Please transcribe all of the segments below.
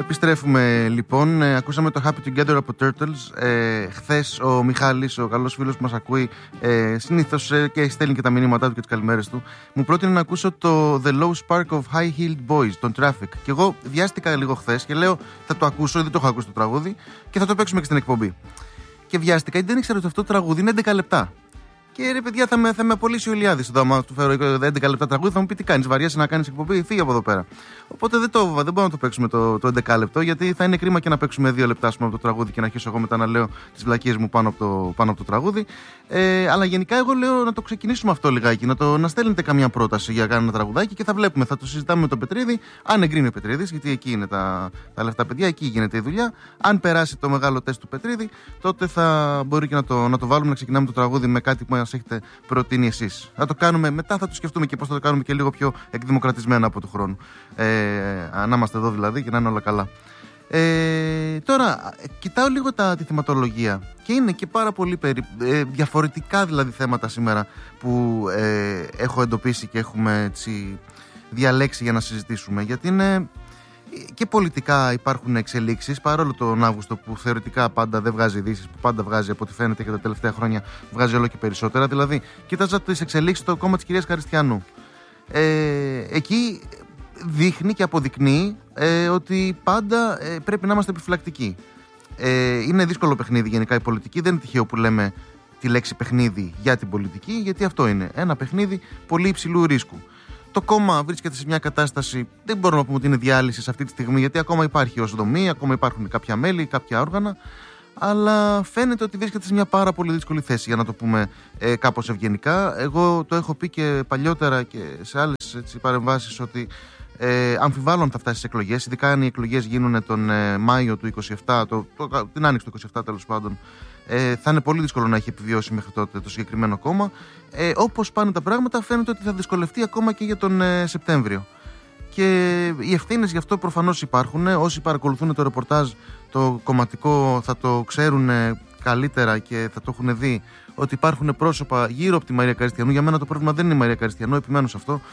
Επιστρέφουμε λοιπόν. Ακούσαμε το Happy Together από Turtles. Χθες ο Μιχάλης, ο καλός φίλος που μας ακούει, συνήθως και στέλνει και τα μηνύματά του και τις καλημέρες του, μου πρότεινε να ακούσω το The Low Spark of High Heeled Boys, τον Traffic. Και εγώ βιάστηκα λίγο χθες και λέω θα το ακούσω, δεν το έχω ακούσει το τραγούδι, και θα το παίξουμε και στην εκπομπή. Και βιάστηκα γιατί δεν ήξερα ότι αυτό το τραγούδι είναι 11 λεπτά. Και ρε παιδιά, θα με απολύσει ο Ηλιάδης εδώ. Άμα του φέρω 11 λεπτά τραγούδι, θα μου πει τι κάνεις, βαριέσαι να κάνεις εκπομπή, φύγει από εδώ πέρα. Οπότε δεν μπορούμε να το παίξουμε το 11 λεπτό, γιατί θα είναι κρίμα και να παίξουμε 2 λεπτά από το τραγούδι και να αρχίσω εγώ μετά να λέω τις βλακίες μου πάνω από το τραγούδι. Αλλά γενικά εγώ λέω να το ξεκινήσουμε αυτό λιγάκι, να στέλνετε καμιά πρόταση για ένα τραγουδάκι και θα βλέπουμε, θα το συζητάμε με τον Πετρίδη. Αν εγκρίνει ο Πετρίδης, γιατί εκεί είναι τα λεφτά, παιδιά, εκεί γίνεται η δουλειά. Αν περάσει το μεγάλο τεστ του Πετρίδη, τότε θα μπορεί και να το βάλουμε, να ξεκινάμε το τραγούδι με κάτι που μας έχετε προτείνει εσείς. Θα το κάνουμε μετά, θα το σκεφτούμε και πώς θα το κάνουμε και λίγο πιο εκδημοκρατισμένα από του χρόνου. Να είμαστε εδώ δηλαδή και να είναι όλα καλά. Τώρα, κοιτάω λίγο τη θεματολογία και είναι και πάρα πολύ διαφορετικά δηλαδή θέματα σήμερα που έχω εντοπίσει και έχουμε έτσι διαλέξει για να συζητήσουμε, γιατί είναι και πολιτικά υπάρχουν εξελίξεις, παρόλο τον Αύγουστο που θεωρητικά πάντα δεν βγάζει ειδήσεις, που πάντα βγάζει από ό,τι φαίνεται και τα τελευταία χρόνια βγάζει όλο και περισσότερα. Δηλαδή, κοίταζα τις εξελίξεις στο κόμμα της κυρίας Χαριστιανού. Εκεί δείχνει και αποδεικνύει ότι πάντα πρέπει να είμαστε επιφυλακτικοί. Είναι δύσκολο παιχνίδι γενικά η πολιτική, δεν είναι τυχαίο που λέμε τη λέξη παιχνίδι για την πολιτική, γιατί αυτό είναι ένα παιχνίδι πολύ υψηλού ρίσκου. Το κόμμα βρίσκεται σε μια κατάσταση, δεν μπορούμε να πούμε ότι είναι διάλυση σε αυτή τη στιγμή, γιατί ακόμα υπάρχει ως δομή, ακόμα υπάρχουν κάποια μέλη, κάποια όργανα, αλλά φαίνεται ότι βρίσκεται σε μια πάρα πολύ δύσκολη θέση, για να το πούμε κάπως ευγενικά. Εγώ το έχω πει και παλιότερα και σε άλλες παρεμβάσεις ότι αμφιβάλλω αν θα φτάσει στις εκλογές, ειδικά αν οι εκλογές γίνουν τον Μάιο του 27, την άνοιξη του 27 τέλος πάντων. Θα είναι πολύ δύσκολο να έχει επιβιώσει μέχρι τότε το συγκεκριμένο κόμμα. Όπως πάνε τα πράγματα, φαίνεται ότι θα δυσκολευτεί ακόμα και για τον Σεπτέμβριο. Και οι ευθύνες γι' αυτό προφανώς υπάρχουν. Όσοι παρακολουθούν το ρεπορτάζ το κομματικό θα το ξέρουν καλύτερα και θα το έχουν δει, ότι υπάρχουν πρόσωπα γύρω από τη Μαρία Καριστιανού. Για μένα το πρόβλημα δεν είναι η Μαρία Καριστιανού, επιμένω σε αυτό.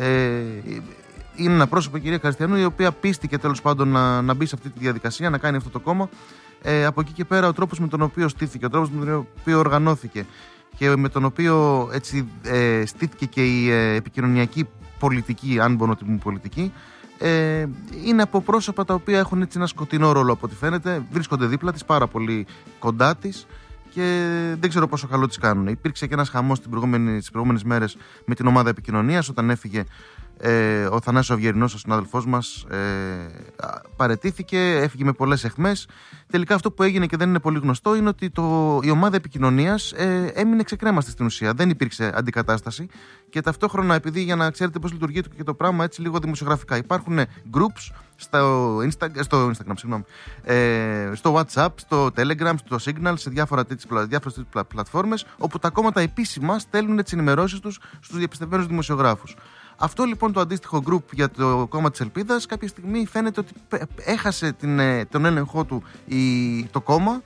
Είναι ένα πρόσωπο, η κυρία Καριστιανού, η οποία πίστηκε τέλος πάντων να μπει σε αυτή τη διαδικασία, να κάνει αυτό το κόμμα. Από εκεί και πέρα, ο τρόπος με τον οποίο στήθηκε, ο τρόπος με τον οποίο οργανώθηκε και με τον οποίο έτσι στήθηκε και η επικοινωνιακή πολιτική, αν μπορώ να την πούμε πολιτική, είναι από πρόσωπα τα οποία έχουν έτσι ένα σκοτεινό ρόλο από ό,τι φαίνεται. Βρίσκονται δίπλα της, πάρα πολύ κοντά της και δεν ξέρω πόσο καλό τις κάνουν. Υπήρξε και ένας χαμός τις προηγούμενες μέρες με την ομάδα επικοινωνίας όταν έφυγε ο Θανάσης Αυγερινός, ο συνάδελφός μας, παραιτήθηκε, έφυγε με πολλές αιχμές. Τελικά αυτό που έγινε και δεν είναι πολύ γνωστό είναι ότι η ομάδα επικοινωνίας έμεινε ξεκρέμαστη στην ουσία. Δεν υπήρξε αντικατάσταση και ταυτόχρονα, επειδή για να ξέρετε πώς λειτουργεί και το πράγμα έτσι λίγο δημοσιογραφικά, υπάρχουν groups στο Instagram, στο WhatsApp, στο Telegram, στο Signal, σε διάφορες πλατφόρμες, όπου τα κόμματα επίσημα στέλνουν τις ενημερώσεις τους στους διαπιστευμένους δημοσιογράφους. Αυτό λοιπόν το αντίστοιχο group για το κόμμα της Ελπίδας κάποια στιγμή φαίνεται ότι έχασε τον έλεγχό του το κόμμα.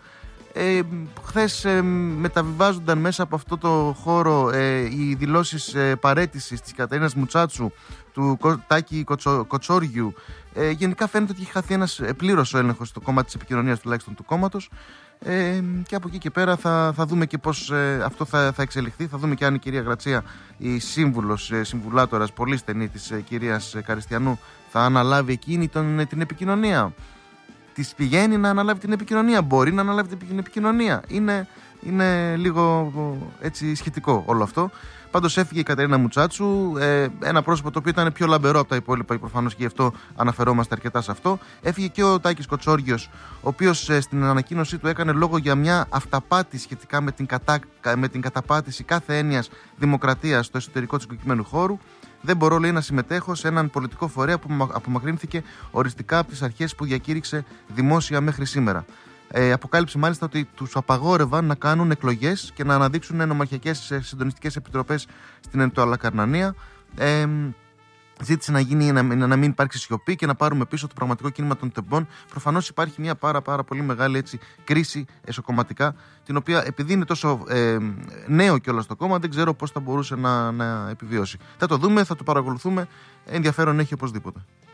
Χθες μεταβιβάζονταν μέσα από αυτό το χώρο οι δηλώσεις παραίτησης της Κατερίνας Μουτσάτσου, του Τάκη Κοτσόριου. Γενικά φαίνεται ότι έχει χαθεί ένας πλήρως ο έλεγχος στο κόμμα της επικοινωνίας, τουλάχιστον του κόμματος. Και από εκεί και πέρα θα δούμε και πώς αυτό θα εξελιχθεί. Θα δούμε και αν η κυρία Γρατσία, η συμβουλάτορας πολύ στενή της κυρίας Καριστιανού, θα αναλάβει εκείνη την επικοινωνία. Της πηγαίνει να αναλάβει την επικοινωνία, μπορεί να αναλάβει την επικοινωνία. Είναι λίγο έτσι σχετικό όλο αυτό. Πάντως έφυγε η Κατερίνα Μουτσάτσου, ένα πρόσωπο το οποίο ήταν πιο λαμπερό από τα υπόλοιπα, προφανώς, και γι' αυτό αναφερόμαστε αρκετά σε αυτό. Έφυγε και ο Τάκης Κοτσόριος, ο οποίος στην ανακοίνωσή του έκανε λόγο για μια αυταπάτη σχετικά με την καταπάτηση κάθε έννοιας δημοκρατίας στο εσωτερικό του συγκεκριμένου χώρου. Δεν μπορώ, λέει, να συμμετέχω σε έναν πολιτικό φορέα που απομακρύνθηκε οριστικά από τις αρχές που διακήρυξε δημόσια μέχρι σήμερα. Αποκάλυψε μάλιστα ότι τους απαγόρευαν να κάνουν εκλογές και να αναδείξουν νομαρχιακές συντονιστικές επιτροπές στην Εντοαλακαρνανία. Ζήτησε να μην υπάρξει σιωπή και να πάρουμε πίσω το πραγματικό κίνημα των τεμπών. Προφανώς υπάρχει μια πάρα πολύ μεγάλη έτσι, κρίση εσωκομματικά, την οποία επειδή είναι τόσο νέο κιόλας το κόμμα, δεν ξέρω πώς θα μπορούσε να επιβιώσει. Θα το δούμε, θα το παρακολουθούμε. Ενδιαφέρον έχει οπωσδήποτε.